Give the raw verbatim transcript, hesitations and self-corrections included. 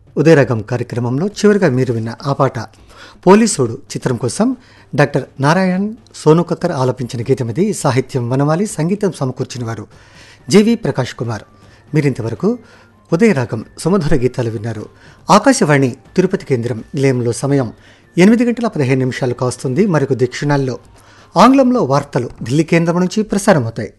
ఉదయరాగం కార్యక్రమంలో చివరిగా మీరు విన్న ఆ పాట పోలీసోడు చిత్రం కోసం డాక్టర్ నారాయణ్ సోనుకక్కర్ ఆలపించిన గీతమిది. సాహిత్యం వనమాలి, సంగీతం సమకూర్చిన వారు జీవి ప్రకాష్ కుమార్. మీరింతవరకు ఉదయరాగం సుమధుర గీతాలు విన్నారు. ఆకాశవాణి తిరుపతి కేంద్రం నిలయంలో సమయం ఎనిమిది గంటల పదిహేను నిమిషాలు కావస్తుంది. మరికొద్ది క్షణాల్లో ఆంగ్లంలో వార్తలు ఢిల్లీ కేంద్రం నుంచి ప్రసారమవుతాయి.